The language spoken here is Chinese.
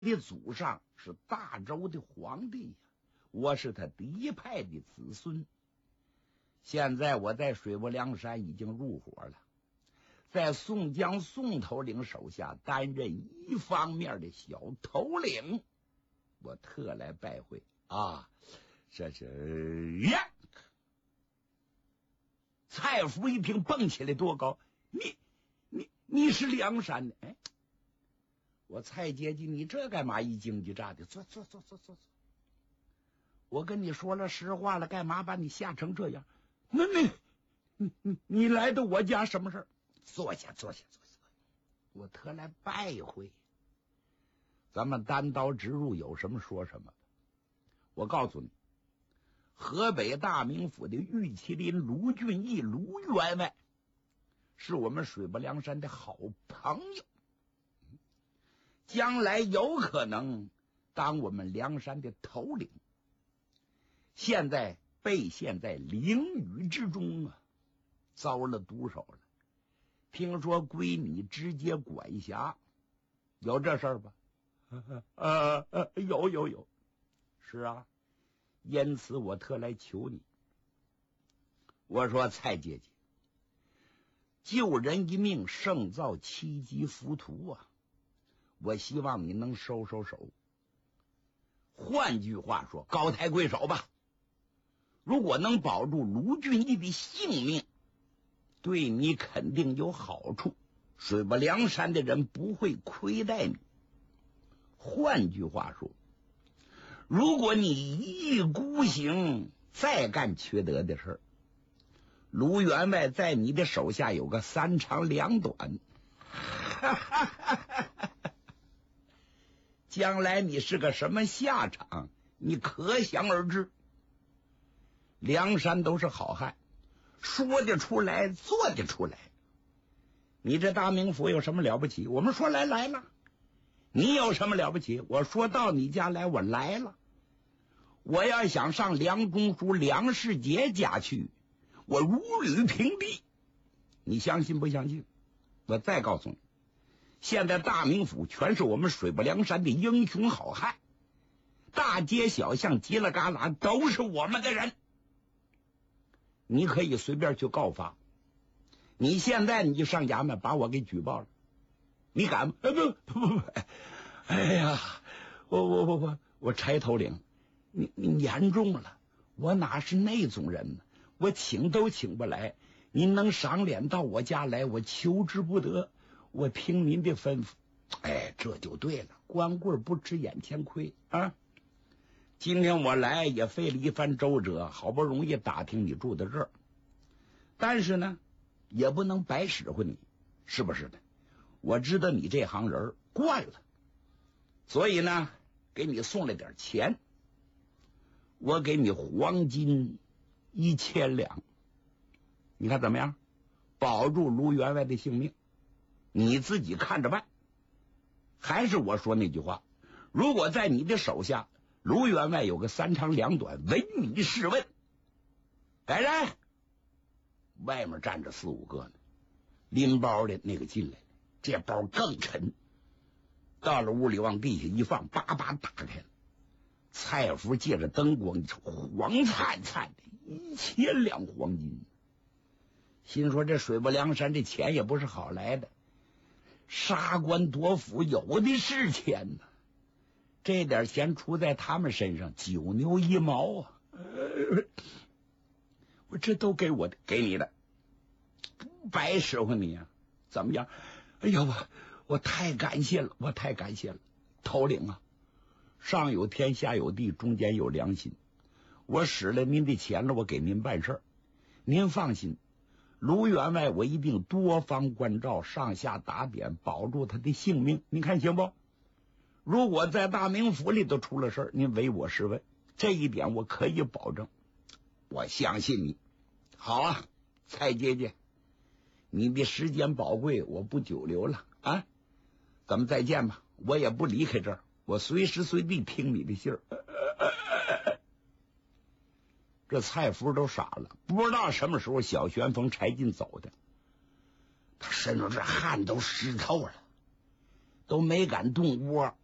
的祖上是大周的皇帝呀，我是他第一派的子孙。现在我在水泊梁山已经入伙了，在宋江宋头领手下担任一方面的小头领。我特来拜会啊！这是呀！蔡福一听蹦起来多高，你是梁山的？哎，我蔡阶级，你这干嘛一惊一乍的？坐。我跟你说了实话了，干嘛把你吓成这样？那你来到我家什么事儿？坐下。我特来拜会。咱们单刀直入，有什么说什么。我告诉你，河北大名府的玉麒麟卢俊义卢员外是我们水泊梁山的好朋友，将来有可能当我们梁山的头领。现在被陷在囹圄之中啊，遭了毒手了。听说归你直接管辖，有这事儿吧？有。是啊，因此我特来求你。我说蔡姐姐，救人一命胜造七级浮屠啊！我希望你能收手。换句话说，高抬贵手吧。如果能保住卢俊义的性命，对你肯定有好处，水泊梁山的人不会亏待你。换句话说，如果你一意孤行，再干缺德的事儿，卢员外在你的手下有个三长两短，将来你是个什么下场，你可想而知。梁山都是好汉，说得出来，做得出来。你这大名府有什么了不起？我们说来了。你有什么了不起？我说到你家来，我来了。我要想上梁中书梁世杰家去，我如履平地。你相信不相信？我再告诉你，现在大名府全是我们水泊梁山的英雄好汉，大街小巷犄了旮旯都是我们的人。你可以随便去告发，你现在你就上衙门把我给举报了，你敢吗？不，哎呀，我柴头领，你严重了，我哪是那种人呢？我请都请不来，您能赏脸到我家来，我求之不得，我听您的吩咐。哎，这就对了，光棍不吃眼前亏啊！今天我来也费了一番周折，好不容易打听你住在这儿，但是呢，也不能白使唤你，是不是的？我知道你这行人惯了，所以呢，给你送了点钱，我给你黄金1000两，你看怎么样？保住卢员外的性命，你自己看着办。还是我说那句话，如果在你的手下，卢员外有个三长两短，唯你是问。来人！外面站着4、5个呢，拎包的那个进来，这包更沉。到了屋里往地下一放，叭叭打开了。蔡福借着灯光，黄灿灿的1000两黄金。心说这水泊梁山这钱也不是好来的，杀官夺府有的是钱呢。这点钱出在他们身上9牛1毛啊！我这都给我的，给你的，不白使唤你啊！怎么样？哎呀，我太感谢了，我太感谢了，头领啊！上有天下有地，中间有良心。我使了您的钱了，我给您办事儿，您放心，卢员外我一定多方关照，上下打点，保住他的性命。您看行不？如果在大名府里头出了事儿，您唯我是问，这一点我可以保证。我相信你。好啊，蔡姐姐，你的时间宝贵，我不久留了啊！咱们再见吧，我也不离开这儿，我随时随地听你的信儿。这蔡福都傻了，不知道什么时候小旋风柴进走的，他身上这汗都湿透了，都没敢动窝。